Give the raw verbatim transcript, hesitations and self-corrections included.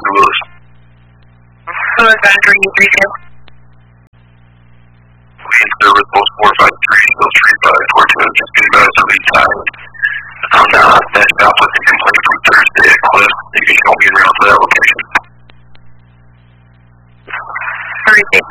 Willis. Who is on three three two? We in service, post four five three, Eagle three five four two, just be advised to lead time. I'm not matched up with the complaint from Thursday at Cliff. You can show me around to that location. Thursday.